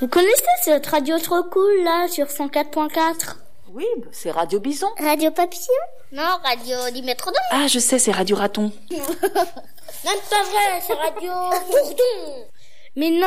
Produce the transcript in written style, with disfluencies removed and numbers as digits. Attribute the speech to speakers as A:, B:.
A: Vous connaissez cette radio trop cool là sur 104.4?
B: Oui, c'est Radio Bison.
A: Radio Papillon? Non, Radio du Métronome.
B: Ah, je sais, c'est Radio Raton.
A: Même pas vrai, c'est Radio Bourdon. Mais non.